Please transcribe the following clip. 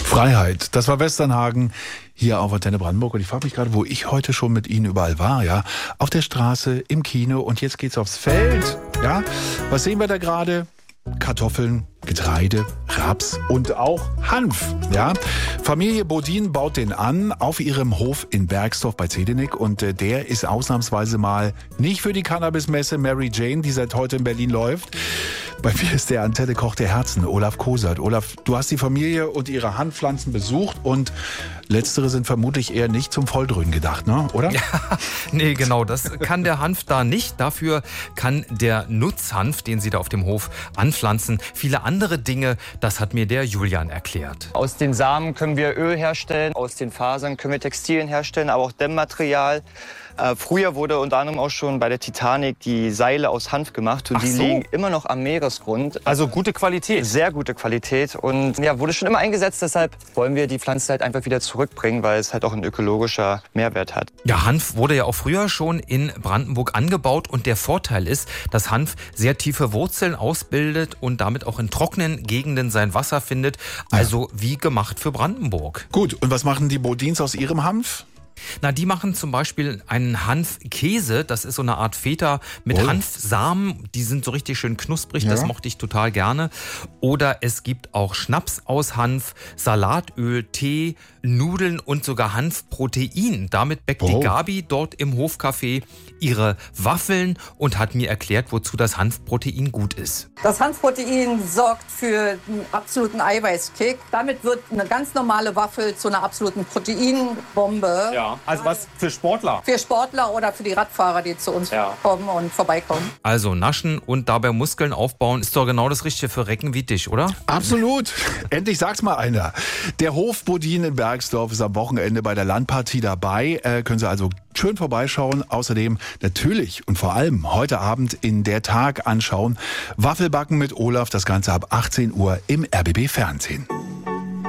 Freiheit, das war Westernhagen hier auf Antenne Brandenburg. Und ich frage mich gerade, wo ich heute schon mit Ihnen überall war, ja? Auf der Straße, im Kino und jetzt geht's aufs Feld, ja? Was sehen wir da gerade? Kartoffeln, Getreide, Raps und auch Hanf. Ja? Familie Bodin baut den an auf ihrem Hof in Bergsdorf bei Zedenik und der ist ausnahmsweise mal nicht für die Cannabismesse Mary Jane, die seit heute in Berlin läuft. Bei mir ist der Antenne Koch der Herzen, Olaf Kosert. Olaf, du hast die Familie und ihre Hanfpflanzen besucht und letztere sind vermutlich eher nicht zum Volldröhnen gedacht, ne? Oder? Ja, nee, genau, das kann der Hanf da nicht. Dafür kann der Nutzhanf, den sie da auf dem Hof anpflanzen, viele andere Dinge. Das hat mir der Julian erklärt. Aus den Samen können wir Öl herstellen, aus den Fasern können wir Textilien herstellen, aber auch Dämmmaterial. Früher wurde unter anderem auch schon bei der Titanic die Seile aus Hanf gemacht und die liegen immer noch am Meeresgrund. Also gute Qualität. Sehr gute Qualität und ja, wurde schon immer eingesetzt. Deshalb wollen wir die Pflanze halt einfach wieder zurückbringen, weil es halt auch ein ökologischer Mehrwert hat. Ja, Hanf wurde ja auch früher schon in Brandenburg angebaut und der Vorteil ist, dass Hanf sehr tiefe Wurzeln ausbildet und damit auch in trockenen Gegenden sein Wasser findet. Also wie gemacht für Brandenburg. Gut, und was machen die Bodins aus ihrem Hanf? Na, die machen zum Beispiel einen Hanfkäse. Das ist so eine Art Feta mit Hanfsamen. Die sind so richtig schön knusprig. Ja. Das mochte ich total gerne. Oder es gibt auch Schnaps aus Hanf, Salatöl, Tee, Nudeln und sogar Hanfprotein. Damit bäckt die Gabi dort im Hofcafé ihre Waffeln und hat mir erklärt, wozu das Hanfprotein gut ist. Das Hanfprotein sorgt für einen absoluten Eiweißkick. Damit wird eine ganz normale Waffel zu einer absoluten Proteinbombe. Ja, also was für Sportler? Für Sportler oder für die Radfahrer, die zu uns kommen und vorbeikommen. Also naschen und dabei Muskeln aufbauen ist doch genau das Richtige für Recken wie dich, oder? Absolut. Endlich sag's mal einer. Der Hof Bodin in Bergsdorf ist am Wochenende bei der Landpartie dabei. Können Sie also schön vorbeischauen. Außerdem natürlich und vor allem heute Abend in der Tag anschauen. Waffelbacken mit Olaf, das Ganze ab 18 Uhr im RBB Fernsehen.